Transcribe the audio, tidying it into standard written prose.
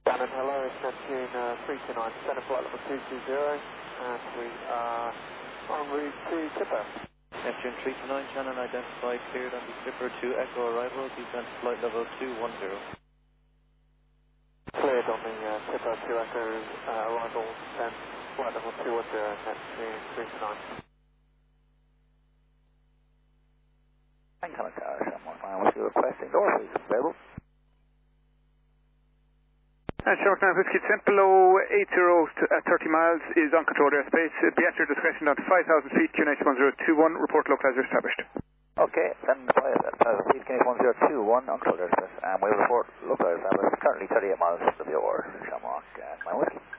Shannon, hello, it's Neptune 329, center flight level 220, and we are en route to Clipper. Neptune 329, Shannon identified, cleared on the Clipper to Echo arrival, descent flight level 210. Cleared on the Clipper to Echo arrival, descent flight level 210, Neptune 329. Incoming tower, someone fine with you requesting door please, available. Shark 950, descent below 80 at 30 miles is uncontrolled airspace. Be at your discretion down to 5,000 feet, QNH 1021, report localizer established. Okay, then 5,000 feet, QNH 1021, uncontrolled airspace, and we report localizer established, currently 38 miles to the over, Shamrock, and my whiskey.